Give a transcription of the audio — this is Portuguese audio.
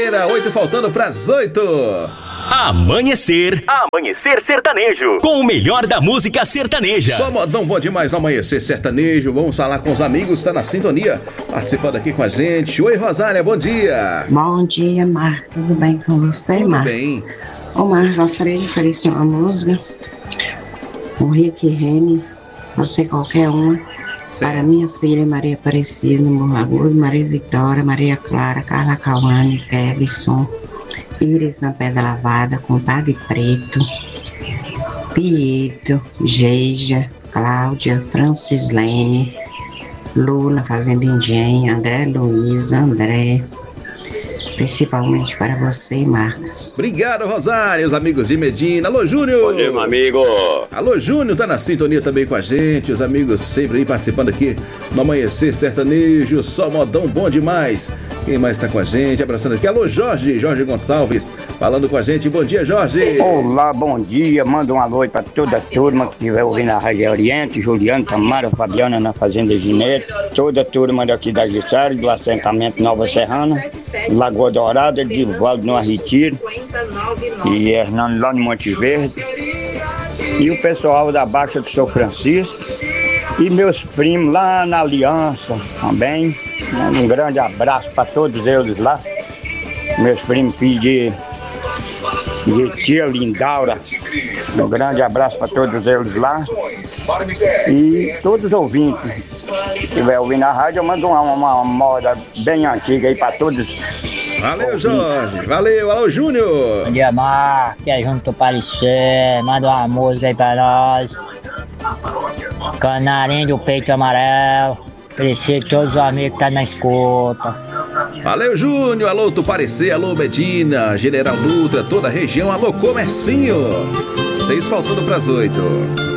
quarta-feira, 8 faltando pras 8. Amanhecer Sertanejo, com o melhor da música sertaneja. Só modão bom demais no Amanhecer Sertanejo. Vamos falar com os amigos, tá na sintonia, participando aqui com a gente. Oi, Rosália, bom dia. Bom dia, Marcos, tudo bem com você, Marcos? Tudo bem. Ô, Marcos, gostaria de oferecer uma música, o Rick Rene, você qualquer uma, certo. Para minha filha Maria Aparecida, Morro Agudo, Maria Vitória, Maria Clara, Carla Cauane, Kevson, Iris na Pedra Lavada, Compadre Preto, Pietro, Geija, Cláudia, Francislene, Lula, Fazenda Engenho, André Luiz, André, principalmente para você, Marcos. Obrigado, Rosário, os amigos de Medina. Alô, Júnior. Bom dia, meu amigo. Alô, Júnior, tá na sintonia também com a gente. Os amigos sempre aí participando aqui no Amanhecer Sertanejo. Só modão bom demais. Quem mais tá com a gente? Abraçando aqui. Alô, Jorge Gonçalves, falando com a gente. Bom dia, Jorge. Olá, bom dia. Manda um alô para toda a turma que estiver ouvindo a Rádio Oriente. Juliano, Tamara, Fabiana na Fazenda Ginete. Toda a turma daqui da Jussara, do assentamento Nova Serrana, Lagoa Dourada, de Valdo no Arritiro e Hernando lá no Monte Verde. E o pessoal da Baixa do São Francisco. E meus primos lá na Aliança também. Um grande abraço para todos eles lá. Meus primos, filhos de tia Lindaura. Um grande abraço para todos eles lá. E todos os ouvintes que estiver ouvindo a rádio, eu mando uma moda bem antiga aí para todos. Valeu, Jorge. Valeu. Alô, Júnior. Bom dia, Marcos. Que é junto parecer. Manda uma música aí pra nós. Canarinho do peito amarelo. Oferecer todos os amigos que tá na escuta. Valeu, Júnior. Alô, Tuparecê. Alô, Medina. General Dutra. Toda a região. Alô, Comercinho. 6 faltando pras 8.